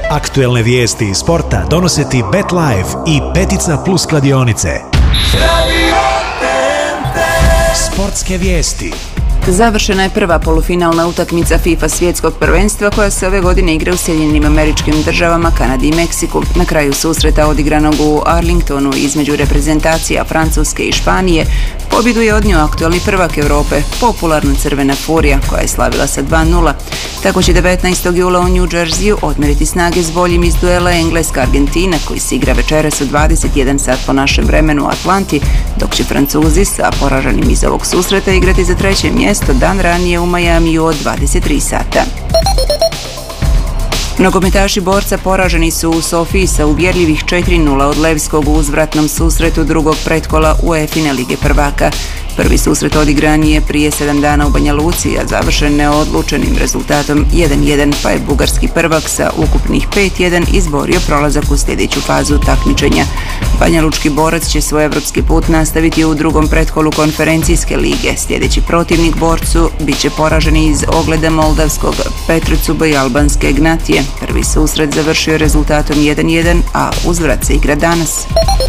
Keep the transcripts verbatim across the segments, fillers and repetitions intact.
Aktuelne vijesti iz sporta donose ti BetLife i Petica Plus kladionice. Sportske vijesti. Završena je prva polufinalna utakmica FIFA svjetskog prvenstva koja se ove godine igra u Sjedinjenim Američkim Državama, Kanadi i Meksiku. Na kraju susreta odigranog u Arlingtonu između reprezentacija Francuske i Španije pobjedu je odnio aktualni prvak Europe, popularna Crvena Furija, koja je slavila sa dva nula. Tako će devetnaestog jula u New Jerseyu odmeriti snage s boljim iz duela Engleska-Argentina, koji se igra večeras u dvadeset jedan sat po našem vremenu u Atlanti, dok će Francuzi sa poraženim iz ovog susreta igrati za treće mjesto dan ranije u Majamiju od dvadeset tri sata. Nogometaši Borca poraženi su u Sofiji sa uvjerljivih četiri nula od Levskog u uzvratnom susretu drugog pretkola UEFA Lige prvaka. Prvi susret odigran je prije sedam dana u Banja Luci, a završen neodlučenim rezultatom jedan jedan, pa je bugarski prvak sa ukupnih pet jedan izborio prolazak u sljedeću fazu takmičenja. Banjalučki Borac će svoj evropski put nastaviti u drugom pretkolu konferencijske lige. Sljedeći protivnik Borcu bit će poraženi iz ogleda moldavskog Petrucuba i albanske Gnatije. Prvi susret završio rezultatom jedan jedan, a uzvrat se igra danas.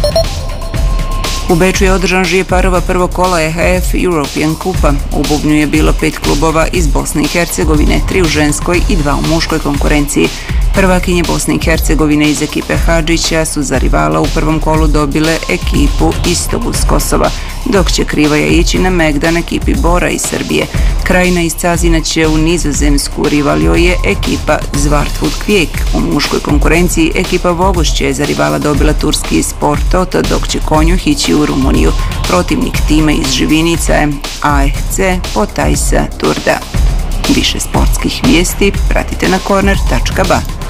U Beču je održan žije parova prvog kola E H F European Kupa. U bubnju je bilo pet klubova iz Bosne i Hercegovine, tri u ženskoj i dva u muškoj konkurenciji. Prvakinje Bosne i Hercegovine iz ekipe Hadžića su za rivala u prvom kolu dobile ekipu Istogu s Kosova, dok će Krivaja ići na Megdan ekipi Bora iz Srbije. Krajina iz Cazina će u Nizozemsku, rivalio je ekipa Zvartfut Kvijek. U muškoj konkurenciji ekipa Vogošće je za rivala dobila turski Sport Toto, dok će Konjuh ići u Rumuniju. Protivnik tima iz Živinica je A F C Potajsa Turda. Više sportskih vijesti pratite na corner tačka ba.